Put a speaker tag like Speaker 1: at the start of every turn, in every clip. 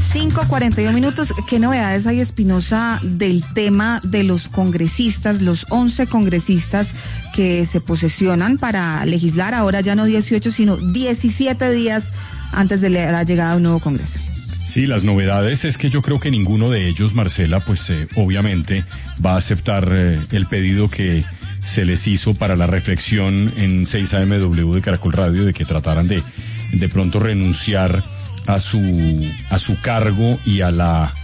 Speaker 1: 5:41. ¿Qué novedades hay, Espinosa, del tema de los congresistas, los 11 congresistas que se posesionan para legislar ahora ya no 18, sino 17 días antes de la llegada de un nuevo Congreso?
Speaker 2: Sí, las novedades es que yo creo que ninguno de ellos, Marcela, pues obviamente va a aceptar el pedido que se les hizo para la reflexión en 6AMW de Caracol Radio de que trataran de pronto renunciar a su cargo y a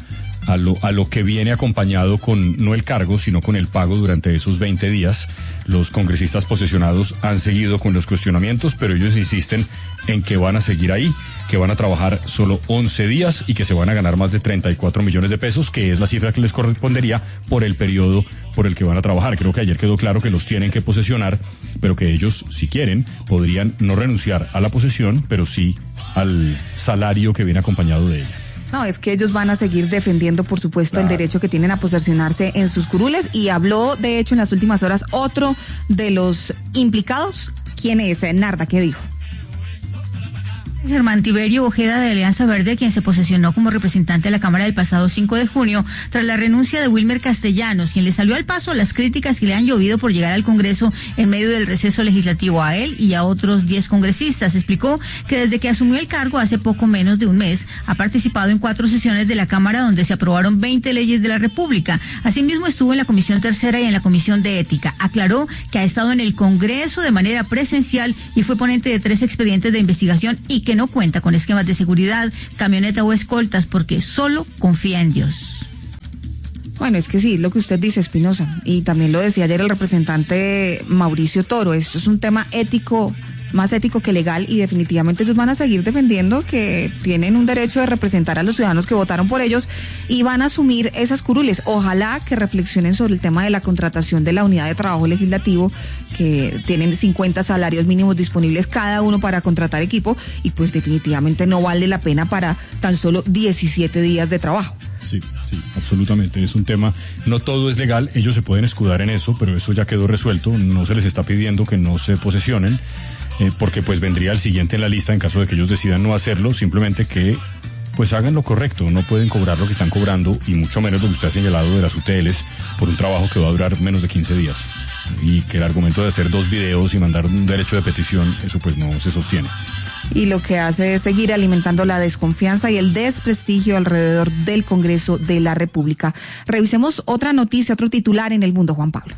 Speaker 2: lo que viene acompañado con, no el cargo, sino con el pago durante esos 20 días. Los congresistas posesionados han seguido con los cuestionamientos, pero ellos insisten en que van a seguir ahí, que van a trabajar solo 11 días y que se van a ganar más de 34 millones de pesos, que es la cifra que les correspondería por el periodo por el que van a trabajar. Creo que ayer quedó claro que los tienen que posesionar, pero que ellos, si quieren, podrían no renunciar a la posesión, pero sí al salario que viene acompañado de ella.
Speaker 1: No, es que ellos van a seguir defendiendo, por supuesto, claro, el derecho que tienen a posesionarse en sus curules, y habló, de hecho, en las últimas horas, otro de los implicados. ¿Quién es? Narda, ¿qué dijo?
Speaker 3: Germán Tiberio Ojeda, de Alianza Verde, quien se posesionó como representante de la Cámara el pasado 5 de junio, tras la renuncia de Wilmer Castellanos, quien le salió al paso a las críticas que le han llovido por llegar al Congreso en medio del receso legislativo a él y a otros 10 congresistas. Explicó que desde que asumió el cargo hace poco menos de un mes, ha participado en 4 sesiones de la Cámara donde se aprobaron 20 leyes de la República. Asimismo, estuvo en la Comisión Tercera y en la Comisión de Ética. Aclaró que ha estado en el Congreso de manera presencial y fue ponente de 3 expedientes de investigación y que no cuenta con esquemas de seguridad, camioneta o escoltas, porque solo confía en Dios.
Speaker 1: Bueno, es que sí, es lo que usted dice, Espinosa, y también lo decía ayer el representante Mauricio Toro. Esto es un tema ético, más ético que legal, y definitivamente ellos van a seguir defendiendo que tienen un derecho de representar a los ciudadanos que votaron por ellos y van a asumir esas curules. Ojalá que reflexionen sobre el tema de la contratación de la unidad de trabajo legislativo, que tienen 50 salarios mínimos disponibles cada uno para contratar equipo, y pues definitivamente no vale la pena para tan solo 17 días de trabajo.
Speaker 2: Sí, absolutamente. Es un tema, no todo es legal, ellos se pueden escudar en eso, pero eso ya quedó resuelto, no se les está pidiendo que no se posesionen, porque pues vendría el siguiente en la lista en caso de que ellos decidan no hacerlo, simplemente que pues hagan lo correcto. No pueden cobrar lo que están cobrando, y mucho menos lo que usted ha señalado de las UTLs, por un trabajo que va a durar menos de 15 días. Y que el argumento de hacer 2 videos y mandar un derecho de petición, eso pues no se sostiene.
Speaker 1: Y lo que hace es seguir alimentando la desconfianza y el desprestigio alrededor del Congreso de la República. Revisemos otra noticia, otro titular en El Mundo, Juan Pablo.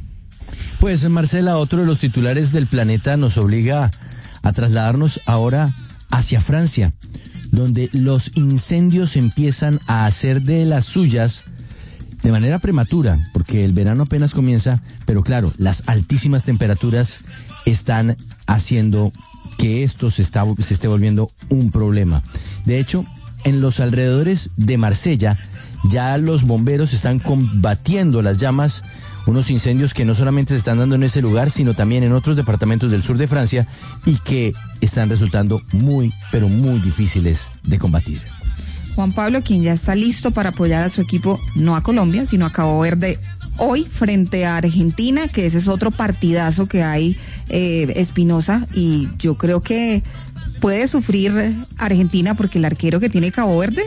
Speaker 4: Pues, Marcela, otro de los titulares del planeta nos obliga a trasladarnos ahora hacia Francia, donde los incendios empiezan a hacer de las suyas de manera prematura, porque el verano apenas comienza, pero claro, las altísimas temperaturas están haciendo que esto se esté volviendo un problema. De hecho, en los alrededores de Marsella, ya los bomberos están combatiendo las llamas, unos incendios que no solamente se están dando en ese lugar, sino también en otros departamentos del sur de Francia, y que están resultando muy, pero muy difíciles de combatir.
Speaker 1: Juan Pablo, quien ya está listo para apoyar a su equipo, no a Colombia, sino a Cabo Verde, hoy frente a Argentina, que ese es otro partidazo que hay, Espinosa, y yo creo que puede sufrir Argentina porque el arquero que tiene Cabo Verde.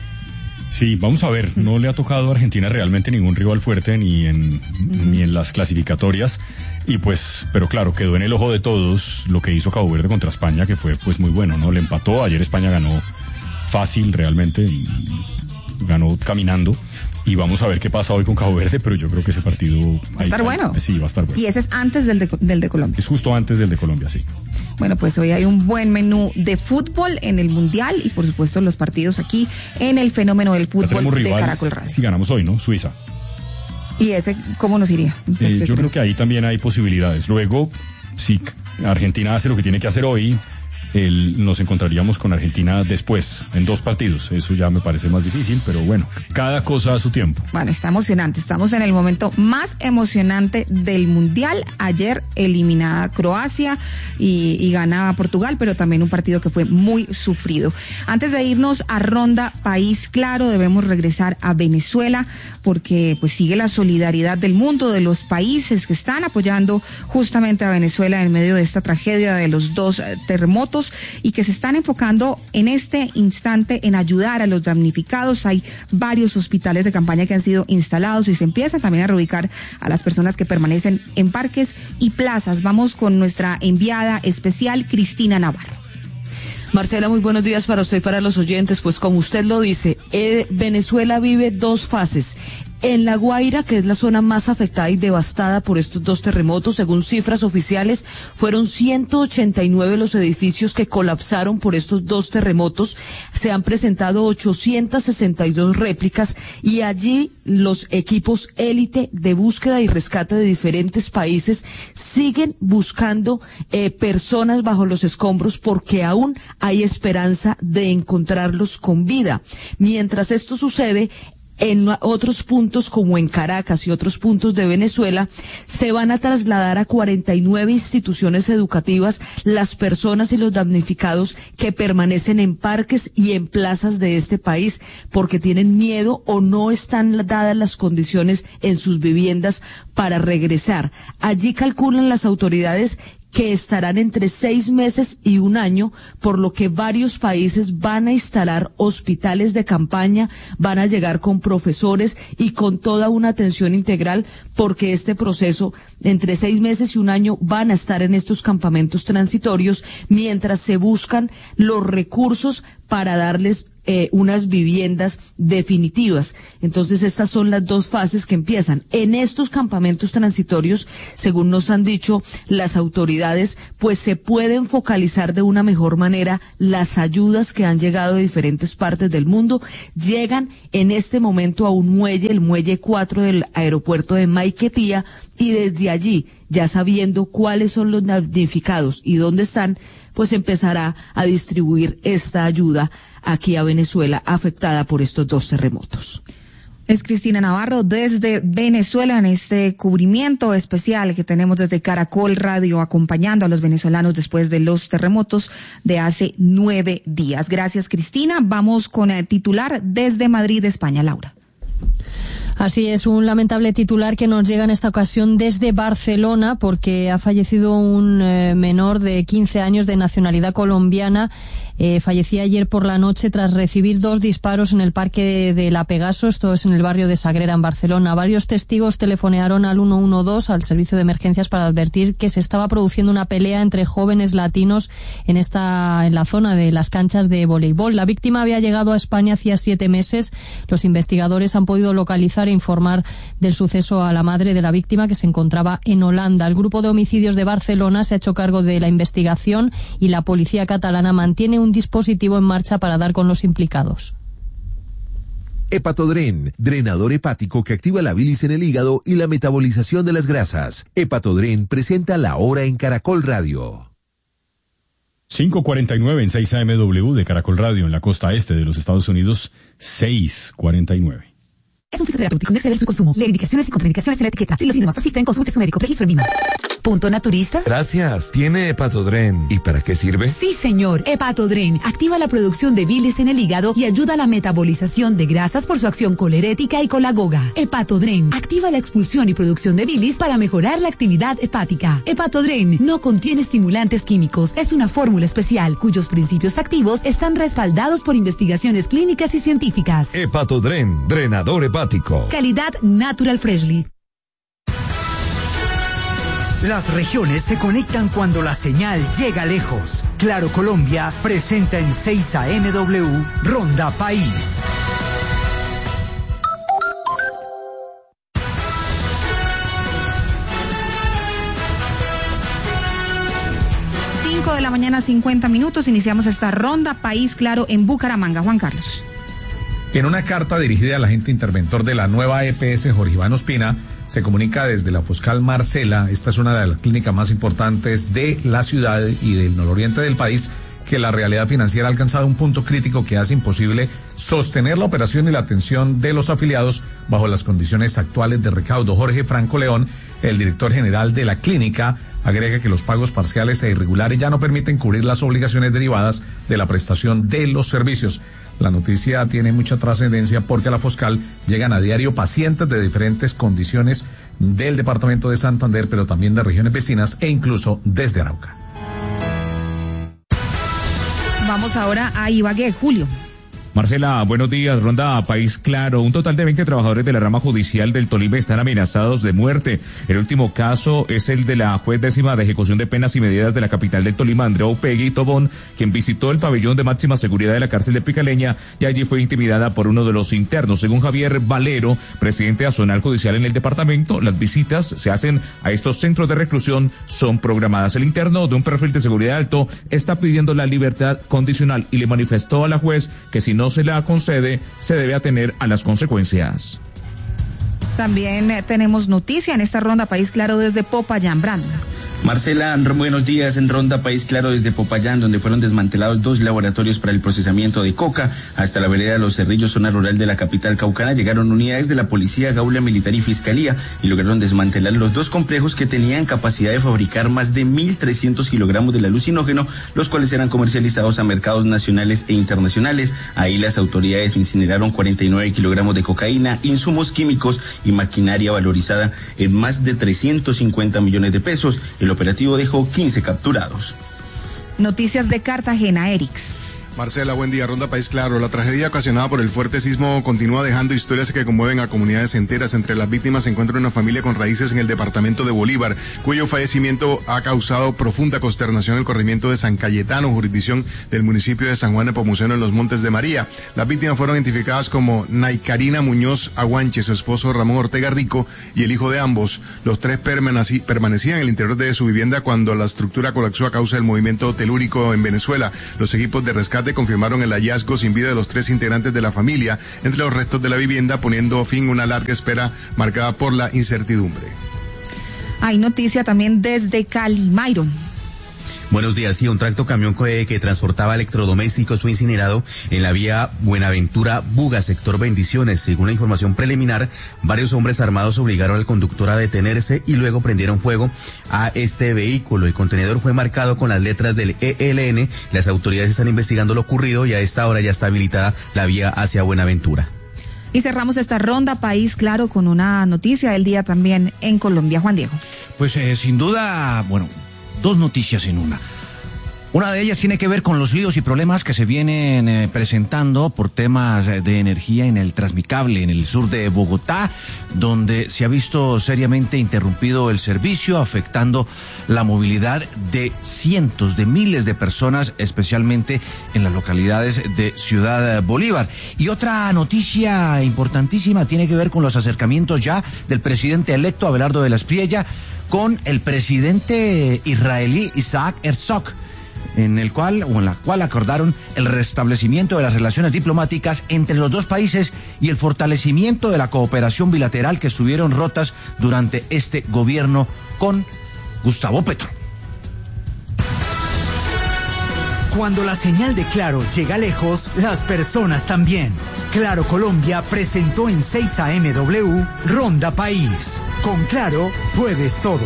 Speaker 2: Sí, vamos a ver, no le ha tocado a Argentina realmente ningún rival fuerte ni en las clasificatorias, y pues, pero claro, quedó en el ojo de todos lo que hizo Cabo Verde contra España, que fue pues muy bueno, ¿no? Le empató, ayer España ganó fácil realmente, y ganó caminando, y vamos a ver qué pasa hoy con Cabo Verde, pero yo creo que ese partido
Speaker 1: va a estar bueno.
Speaker 2: Sí, va a estar bueno.
Speaker 1: Y ese es antes del de Colombia.
Speaker 2: Es justo antes del de Colombia, sí.
Speaker 1: Bueno, pues hoy hay un buen menú de fútbol en el Mundial, y por supuesto los partidos aquí en el fenómeno del fútbol de Caracol Radio.
Speaker 2: Si ganamos hoy, ¿no? Suiza.
Speaker 1: ¿Y ese cómo nos iría?
Speaker 2: Yo creo que ahí también hay posibilidades. Luego, si Argentina hace lo que tiene que hacer hoy, nos encontraríamos con Argentina después, en 2 partidos. Eso ya me parece más difícil, pero bueno, cada cosa a su tiempo.
Speaker 1: Bueno, está emocionante. Estamos en el momento más emocionante del Mundial. Ayer eliminada Croacia y ganaba Portugal, pero también un partido que fue muy sufrido. Antes de irnos a ronda país, claro, debemos regresar a Venezuela, porque pues sigue la solidaridad del mundo, de los países que están apoyando justamente a Venezuela en medio de esta tragedia de los 2 terremotos. terremotos y que se están enfocando en este instante en ayudar a los damnificados. Hay varios hospitales de campaña que han sido instalados y se empieza también a reubicar a las personas que permanecen en parques y plazas. Vamos con nuestra enviada especial, Cristina Navarro.
Speaker 5: Marcela, muy buenos días para usted y para los oyentes. Pues como usted lo dice, Venezuela vive dos fases. En La Guaira, que es la zona más afectada y devastada por estos dos terremotos, según cifras oficiales, fueron 189 los edificios que colapsaron por estos dos terremotos. Se han presentado 862 réplicas y allí los equipos élite de búsqueda y rescate de diferentes países siguen buscando personas bajo los escombros porque aún hay esperanza de encontrarlos con vida. Mientras esto sucede, en otros puntos como en Caracas y otros puntos de Venezuela se van a trasladar a 49 instituciones educativas las personas y los damnificados que permanecen en parques y en plazas de este país porque tienen miedo o no están dadas las condiciones en sus viviendas para regresar. Allí calculan las autoridades que estarán entre 6 meses y 1 año, por lo que varios países van a instalar hospitales de campaña, van a llegar con profesores y con toda una atención integral, porque este proceso, entre 6 meses y 1 año, van a estar en estos campamentos transitorios, mientras se buscan los recursos para darles unas viviendas definitivas. Entonces estas son las dos fases que empiezan. En estos campamentos transitorios, según nos han dicho las autoridades, pues se pueden focalizar de una mejor manera las ayudas que han llegado de diferentes partes del mundo. Llegan en este momento a un muelle, el muelle 4 del aeropuerto de Maiquetía, y desde allí, ya sabiendo cuáles son los damnificados y dónde están, pues empezará a distribuir esta ayuda aquí a Venezuela afectada por estos dos terremotos.
Speaker 1: Es Cristina Navarro desde Venezuela en este cubrimiento especial que tenemos desde Caracol Radio acompañando a los venezolanos después de los terremotos de hace 9 días. Gracias, Cristina. Vamos con el titular desde Madrid, España, Laura.
Speaker 6: Así es, un lamentable titular que nos llega en esta ocasión desde Barcelona porque ha fallecido un menor de 15 años de nacionalidad colombiana. Fallecía ayer por la noche tras recibir 2 disparos en el parque de La Pegaso, esto es en el barrio de Sagrera, en Barcelona. Varios testigos telefonearon al 112, al servicio de emergencias, para advertir que se estaba produciendo una pelea entre jóvenes latinos en la zona de las canchas de voleibol. La víctima había llegado a España hacía 7 meses. Los investigadores han podido localizar e informar del suceso a la madre de la víctima, que se encontraba en Holanda. El grupo de homicidios de Barcelona se ha hecho cargo de la investigación y la policía catalana mantiene un dispositivo en marcha para dar con los implicados.
Speaker 7: Hepatodren, drenador hepático que activa la bilis en el hígado y la metabolización de las grasas. Hepatodren presenta La Hora en Caracol Radio.
Speaker 2: 5:49 en 6 AMW de Caracol Radio en la costa este de los Estados Unidos, 6:49.
Speaker 8: Es un fitoterapéutico, no exceder su consumo. Lee indicaciones y contraindicaciones en la etiqueta. Si los síntomas persisten, consulte su médico. Registro en Lima. ¿Punto naturista?
Speaker 9: Gracias. ¿Tiene Hepatodren? ¿Y para qué sirve?
Speaker 8: Sí, señor. Hepatodren activa la producción de bilis en el hígado y ayuda a la metabolización de grasas por su acción colerética y colagoga. Hepatodren activa la expulsión y producción de bilis para mejorar la actividad hepática. Hepatodren no contiene estimulantes químicos. Es una fórmula especial cuyos principios activos están respaldados por investigaciones clínicas y científicas.
Speaker 9: Hepatodren, drenador hepático.
Speaker 8: Calidad Natural Freshly.
Speaker 10: Las regiones se conectan cuando la señal llega lejos. Claro Colombia presenta en 6 AMW Ronda País.
Speaker 1: De la mañana, 50 minutos. Iniciamos esta Ronda País Claro en Bucaramanga. Juan Carlos.
Speaker 11: En una carta dirigida al agente interventor de la nueva EPS, Jorge Iván Ospina, se comunica desde la Foscal Marcela, esta es una de las clínicas más importantes de la ciudad y del nororiente del país, que la realidad financiera ha alcanzado un punto crítico que hace imposible sostener la operación y la atención de los afiliados bajo las condiciones actuales de recaudo. Jorge Franco León, el director general de la clínica, agrega que los pagos parciales e irregulares ya no permiten cubrir las obligaciones derivadas de la prestación de los servicios. La noticia tiene mucha trascendencia porque a la Foscal llegan a diario pacientes de diferentes condiciones del departamento de Santander, pero también de regiones vecinas e incluso desde Arauca.
Speaker 1: Vamos ahora a Ibagué, Julio.
Speaker 12: Marcela, buenos días. Ronda País Claro. Un total de 20 trabajadores de la rama judicial del Tolima están amenazados de muerte. El último caso es el de la juez décima de ejecución de penas y medidas de la capital del Tolima, Andrea Upegui Tobón, quien visitó el pabellón de máxima seguridad de la cárcel de Picaleña y allí fue intimidada por uno de los internos. Según Javier Valero, presidente azonal judicial en el departamento, las visitas se hacen a estos centros de reclusión son programadas. El interno, de un perfil de seguridad alto, está pidiendo la libertad condicional y le manifestó a la juez que si no se la concede, se debe atener a las consecuencias.
Speaker 1: También tenemos noticia en esta Ronda País Claro desde Popayán, Brandon.
Speaker 13: Marcela, buenos días. En Ronda País Claro desde Popayán, donde fueron desmantelados 2 laboratorios para el procesamiento de coca. Hasta la vereda de Los Cerrillos, zona rural de la capital caucana, llegaron unidades de la Policía, Gaula Militar y Fiscalía y lograron desmantelar los 2 complejos que tenían capacidad de fabricar más de 1.300 kilogramos del alucinógeno, los cuales eran comercializados a mercados nacionales e internacionales. Ahí las autoridades incineraron 49 kilogramos de cocaína, insumos químicos y maquinaria valorizada en más de 350 millones de pesos. El operativo dejó 15 capturados.
Speaker 1: Noticias de Cartagena, Erix.
Speaker 14: Marcela, buen día. Ronda País Claro. La tragedia ocasionada por el fuerte sismo continúa dejando historias que conmueven a comunidades enteras. Entre las víctimas se encuentra una familia con raíces en el departamento de Bolívar, cuyo fallecimiento ha causado profunda consternación en el corregimiento de San Cayetano, jurisdicción del municipio de San Juan de Pomuceno, en los Montes de María. Las víctimas fueron identificadas como Naykarina Muñoz Aguanche, su esposo Ramón Ortega Rico y el hijo de ambos. Los 3 permanecían en el interior de su vivienda cuando la estructura colapsó a causa del movimiento telúrico en Venezuela. Los equipos de rescate confirmaron el hallazgo sin vida de los 3 integrantes de la familia entre los restos de la vivienda, poniendo fin a una larga espera marcada por la incertidumbre.
Speaker 1: Hay noticia también desde Cali, Mayron.
Speaker 15: Buenos días. Sí, un tractocamión que transportaba electrodomésticos fue incinerado en la vía Buenaventura-Buga, sector Bendiciones. Según la información preliminar, varios hombres armados obligaron al conductor a detenerse y luego prendieron fuego a este vehículo. El contenedor fue marcado con las letras del ELN. Las autoridades están investigando lo ocurrido y a esta hora ya está habilitada la vía hacia Buenaventura.
Speaker 1: Y cerramos esta Ronda País Claro con una noticia del día también en Colombia. Juan Diego.
Speaker 16: Pues sin duda, bueno, 2 noticias en una. Una de ellas tiene que ver con los líos y problemas que se vienen presentando por temas de energía en el Transmicable, en el sur de Bogotá, donde se ha visto seriamente interrumpido el servicio, afectando la movilidad de cientos de miles de personas, especialmente en las localidades de Ciudad Bolívar. Y otra noticia importantísima tiene que ver con los acercamientos ya del presidente electo Abelardo de la Espriella con el presidente israelí Isaac Herzog, en la cual acordaron el restablecimiento de las relaciones diplomáticas entre los 2 países y el fortalecimiento de la cooperación bilateral que estuvieron rotas durante este gobierno con Gustavo Petro.
Speaker 10: Cuando la señal de Claro llega lejos, las personas también. Claro Colombia presentó en 6 AMW Ronda País. Con Claro puedes todo.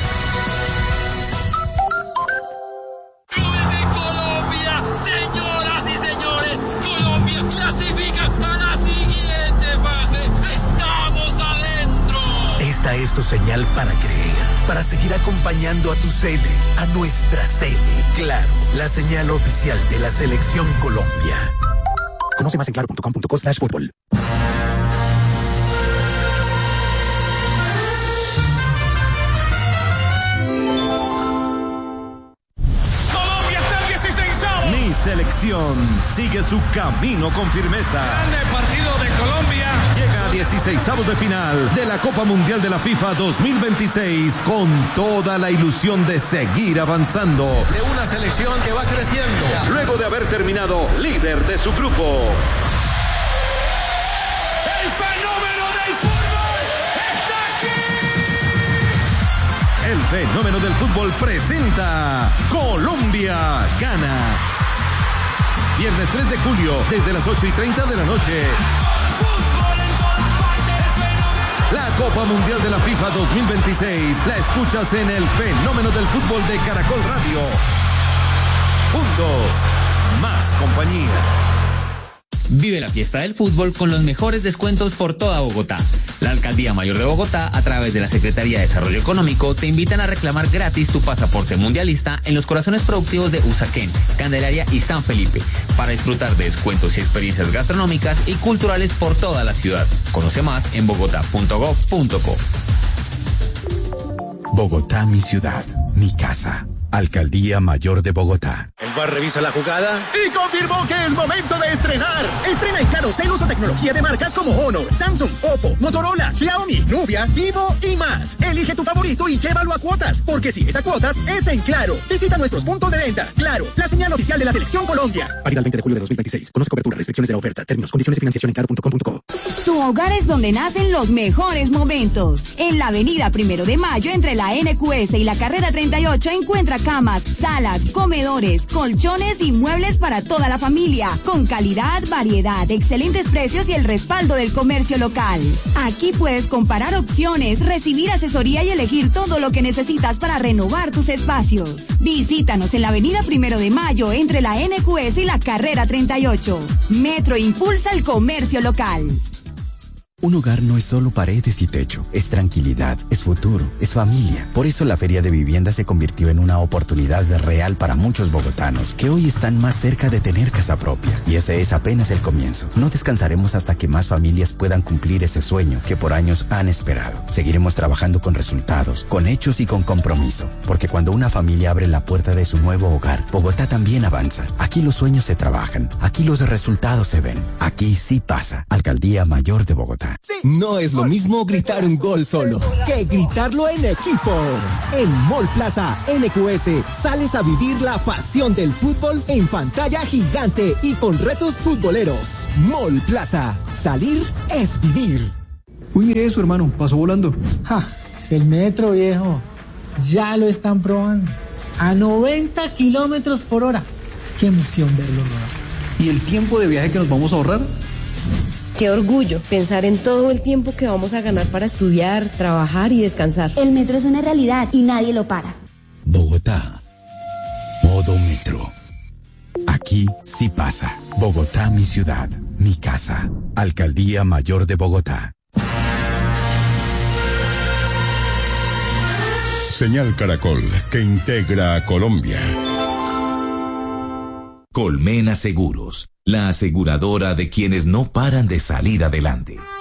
Speaker 17: Esta es tu señal para creer, para seguir acompañando a tu Cele, a nuestra Cele. Claro, la señal oficial de la Selección Colombia. Conoce más en claro.com.co/fútbol.
Speaker 18: Colombia está 16avo.
Speaker 19: Mi selección sigue su camino con firmeza.
Speaker 18: Grande partido de Colombia.
Speaker 19: Llega a 16avos de final de la Copa Mundial de la FIFA 2026 con toda la ilusión de seguir avanzando.
Speaker 18: De una selección que va creciendo.
Speaker 19: Luego de haber terminado líder de su grupo.
Speaker 18: ¡El fenómeno del fútbol está aquí!
Speaker 19: El fenómeno del fútbol presenta Colombia gana. Viernes 3 de julio, desde las 8:30 de la noche. La Copa Mundial de la FIFA 2026 la escuchas en el fenómeno del fútbol de Caracol Radio. Juntos, más compañía.
Speaker 20: Vive la fiesta del fútbol con los mejores descuentos por toda Bogotá. La Alcaldía Mayor de Bogotá, a través de la Secretaría de Desarrollo Económico, te invitan a reclamar gratis tu pasaporte mundialista en los corazones productivos de Usaquén, Candelaria y San Felipe, para disfrutar de descuentos y experiencias gastronómicas y culturales por toda la ciudad. Conoce más en bogotá.gov.co.
Speaker 21: Bogotá, mi ciudad, mi casa. Alcaldía Mayor de Bogotá.
Speaker 22: El VAR revisa la jugada y confirmó que es momento de estrenar. Estrena en Claro Cel uso tecnología de marcas como Honor, Samsung, Oppo, Motorola, Xiaomi, Nubia, Vivo y más. Elige tu favorito y llévalo a cuotas, porque si es a cuotas, es en Claro. Visita nuestros puntos de venta. Claro, la señal oficial de la Selección Colombia. Válida el 20 de julio de 2026. Conoce cobertura, restricciones de la oferta, términos, condiciones de financiación en claro.com.co.
Speaker 23: Tu hogar es donde nacen los mejores momentos. En la avenida 1 de Mayo, entre la NQS y la carrera 38, encuentra camas, salas, comedores, colchones y muebles para toda la familia, con calidad, variedad, excelentes precios y el respaldo del comercio local. Aquí puedes comparar opciones, recibir asesoría y elegir todo lo que necesitas para renovar tus espacios. Visítanos en la avenida 1 de Mayo, entre la NQS y la carrera 38. Metro impulsa el comercio local.
Speaker 24: Un hogar no es solo paredes y techo, es tranquilidad, es futuro, es familia. Por eso la Feria de Vivienda se convirtió en una oportunidad real para muchos bogotanos, que hoy están más cerca de tener casa propia. Y ese es apenas el comienzo. No descansaremos hasta que más familias puedan cumplir ese sueño que por años han esperado. Seguiremos trabajando con resultados, con hechos y con compromiso. Porque cuando una familia abre la puerta de su nuevo hogar, Bogotá también avanza. Aquí los sueños se trabajan, aquí los resultados se ven. Aquí sí pasa. Alcaldía Mayor de Bogotá.
Speaker 25: No es lo mismo gritar un gol solo que gritarlo en equipo. En Mall Plaza NQS sales a vivir la pasión del fútbol en pantalla gigante y con retos futboleros. Mall Plaza, salir es vivir.
Speaker 26: Uy, mire eso, hermano, pasó volando.
Speaker 27: Ja, es el metro, viejo. Ya lo están probando. A 90 kilómetros por hora. Qué emoción verlo, ¿no?
Speaker 26: ¿Y el tiempo de viaje que nos vamos a ahorrar?
Speaker 28: Qué orgullo pensar en todo el tiempo que vamos a ganar para estudiar, trabajar y descansar.
Speaker 29: El metro es una realidad y nadie lo para.
Speaker 24: Bogotá. Modo metro. Aquí sí pasa. Bogotá, mi ciudad, mi casa. Alcaldía Mayor de Bogotá.
Speaker 30: Señal Caracol, que integra a Colombia.
Speaker 31: Colmena Seguros, la aseguradora de quienes no paran de salir adelante.